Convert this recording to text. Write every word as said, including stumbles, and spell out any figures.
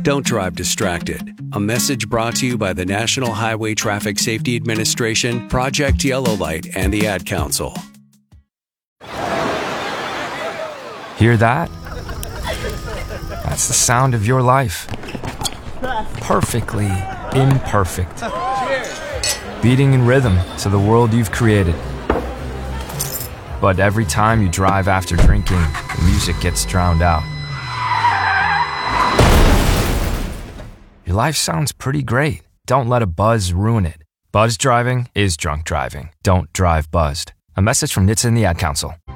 Don't drive distracted. A message brought to you by the National Highway Traffic Safety Administration, Project Yellow Light, and the Ad Council. Hear that? That's the sound of your life. Perfectly imperfect. Beating in rhythm to the world you've created. But every time you drive after drinking, the music gets drowned out. Your life sounds pretty great. Don't let a buzz ruin it. Buzz driving is drunk driving. Don't drive buzzed. A message from N H T S A and the Ad Council.